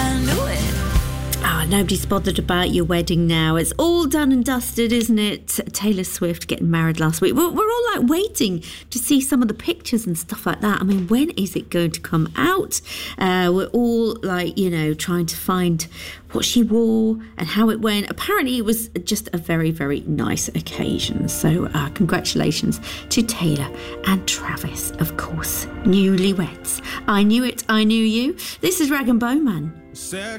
I knew it. Nobody's bothered about your wedding now. It's all done and dusted, isn't it? Taylor Swift getting married last week. We're all like waiting to see some of the pictures and stuff like that. I mean, when is it going to come out? We're all like, trying to find what she wore and how it went. Apparently, it was just a very, very nice occasion. So congratulations to Taylor and Travis, of course. Newlyweds. I knew it, I knew you. This is Rag and Bone Man.